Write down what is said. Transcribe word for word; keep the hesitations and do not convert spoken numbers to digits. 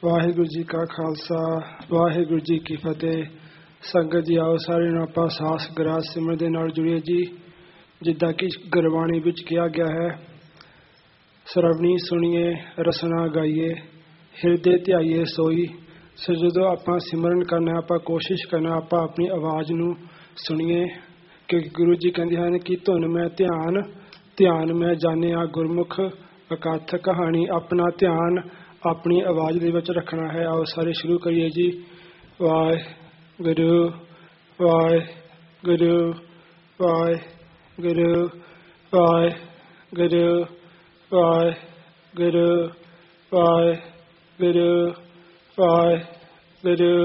वाहिगुरु जी का खालसा वाहिगुरु जी की फतेह। संगत जी आओ सारे ਨੂੰ ਆਪਾਂ ਸਾਸ ਗਰਾਜ ਸਿਮਰਨ ਦੇ ਨਾਲ ਜੁੜੀਏ ਜੀ। ਜਿੱਦਾਂ ਕਿ ਗੁਰਬਾਣੀ ਵਿੱਚ ਕਿਹਾ ਗਿਆ ਹੈ, ਸਰਵਣੀ ਸੁਣੀਏ ਰਸਨਾ ਗਾਈਏ ਹਿਰਦੇ ਧਿਆਈਏ ਸੋਈ। ਸੋ ਜਦੋਂ ਆਪਾਂ ਸਿਮਰਨ ਕਰਨਾ, ਆਪਾਂ ਕੋਸ਼ਿਸ਼ ਕਰਨਾ ਆਪਾਂ ਆਪਣੀ ਆਵਾਜ਼ ਨੂੰ ਸੁਣੀਏ, ਕਿਉਂਕਿ ਗੁਰੂ ਜੀ ਕਹਿੰਦੇ ਹਨ ਕਿ ਧੁਨ ਮੈਂ ਧਿਆਨ ਧਿਆਨ ਮੈਂ ਜਾਣਿਆ ਗੁਰਮੁਖ ਅਕਥ ਕਹਾਣੀ। ਆਪਣਾ ਧਿਆਨ ਆਪਣੀ ਆਵਾਜ਼ ਦੇ ਵਿੱਚ ਰੱਖਣਾ ਹੈ। ਆਓ ਸਾਰੇ ਸ਼ੁਰੂ ਕਰੀਏ ਜੀ। ਵਾਹਿਗੁਰੂ ਵਾਹਿਗੁਰੂ ਵਾਹਿਗੁਰੂ ਵਾਹਿਗੁਰੂ ਵਾਹਿਗੁਰੂ ਵਾਹਿਗੁਰੂ ਵਾਹਿਗੁਰੂ